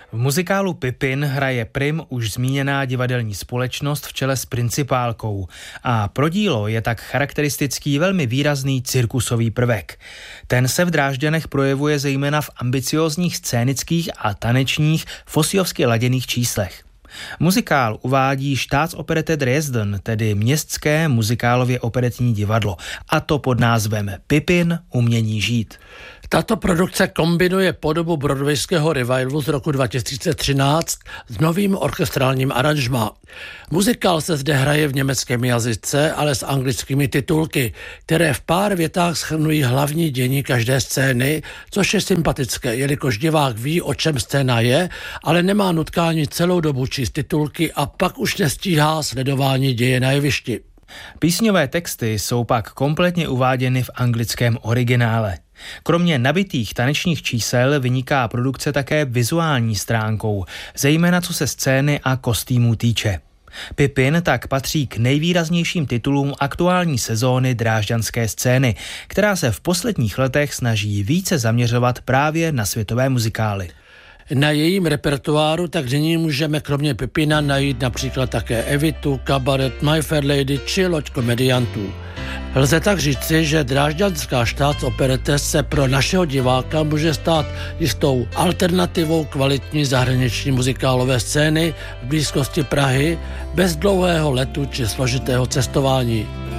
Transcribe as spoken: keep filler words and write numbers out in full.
V muzikálu Pipin hraje prim už zmíněná divadelní společnost v čele s principálkou a pro dílo je tak charakteristický velmi výrazný cirkusový prvek. Ten se v Drážďanech projevuje zejména v ambiciózních scénických a tanečních fosiovsky laděných číslech. Muzikál uvádí Staatsoperette Dresden, tedy městské muzikálově operetní divadlo, a to pod názvem Pipin umění žít. Tato produkce kombinuje podobu broadwayského revivalu z roku dva tisíce třináct s novým orchestrálním aranžmá. Muzikál se zde hraje v německém jazyce, ale s anglickými titulky, které v pár větách shrnují hlavní dění každé scény, což je sympatické, jelikož divák ví, o čem scéna je, ale nemá nutkání celou dobu číst titulky a pak už nestíhá sledování děje na jevišti. Písňové texty jsou pak kompletně uváděny v anglickém originále. Kromě nabitých tanečních čísel vyniká produkce také vizuální stránkou, zejména co se scény a kostýmů týče. Pipin tak patří k nejvýraznějším titulům aktuální sezóny drážďanské scény, která se v posledních letech snaží více zaměřovat právě na světové muzikály. Na jejím repertoáru tak nyní můžeme kromě Pipina najít například také Evitu, Kabaret, My Fair Lady či Loď komediantů. Lze tak říci, že drážďanská Staatsoperette se pro našeho diváka může stát jistou alternativou kvalitní zahraniční muzikálové scény v blízkosti Prahy bez dlouhého letu či složitého cestování.